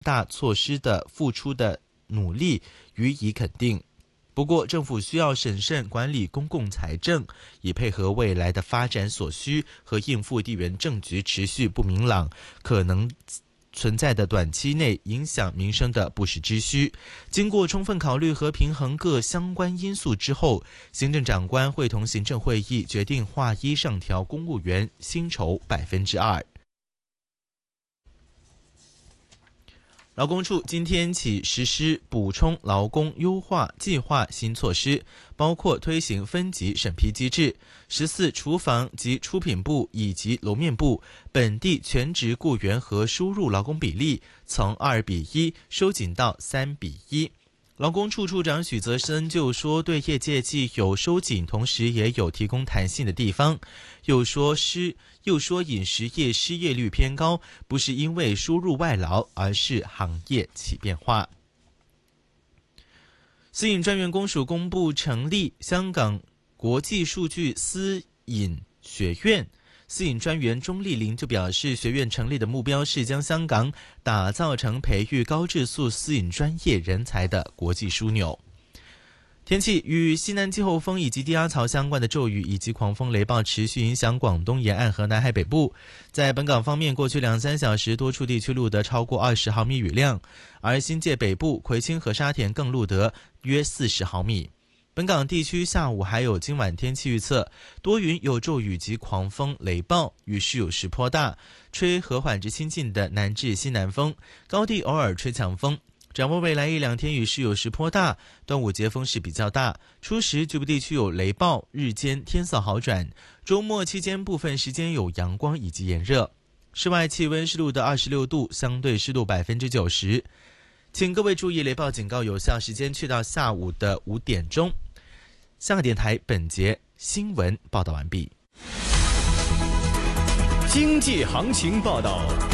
大措施的付出的努力予以肯定。不过，政府需要审慎管理公共财政，以配合未来的发展所需和应付地缘政局持续不明朗可能存在的短期内影响民生的不时之需。经过充分考虑和平衡各相关因素之后，行政长官会同行政会议决定划一上调公务员薪酬2%。劳工处今天起实施补充劳工优化计划新措施，包括推行分级审批机制，14厨房及出品部以及楼面部本地全职雇员和输入劳工比例从2:1收紧到3:1。劳工处处长许泽生就说，对业界既有收紧，同时也有提供弹性的地方。又说饮食业失业率偏高，不是因为输入外劳，而是行业起变化。私隐专员公署公布成立香港国际数据私隐学院。私隐专员钟丽玲就表示，学院成立的目标是将香港打造成培育高质素私隐专业人才的国际枢纽。天气，与西南季候风以及低压槽相关的骤雨以及狂风雷暴持续影响广东沿岸和南海北部。在本港方面，过去2-3小时多处地区录得超过20毫米雨量，而新界北部、葵青和沙田更录得约40毫米。本港地区下午还有今晚天气预测，多云有骤雨及狂风雷暴，雨势有时颇大，吹和缓至清劲的南至西南风，高地偶尔吹强风。展望未来1-2天雨势有时颇大，端午节风势比较大，初时局部地区有雷暴，日间天色好转，周末期间部分时间有阳光以及炎热。室外气温是录得26度，相对湿度90%。请各位注意，雷暴警告有效时间去到下午的5点钟。香港电台本节新闻报道完毕。 经济行情报道。